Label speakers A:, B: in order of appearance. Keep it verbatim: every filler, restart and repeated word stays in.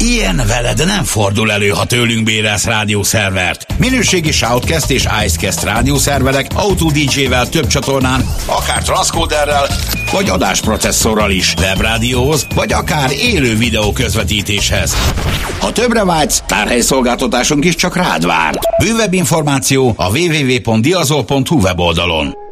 A: Ilyen veled nem fordul elő, ha tőlünk bérelsz rádiószervert. Minőségi Shoutcast és Icecast rádiószerverek Auto dé dzsével több csatornán, akár transzkóderrel, vagy adásprocesszorral is, webrádióhoz, vagy akár élő videó közvetítéshez. Ha többre vágysz, tárhelyszolgáltatásunk is csak rád vár. Bővebb információ a double-u double-u double-u pont diazol pont hu weboldalon.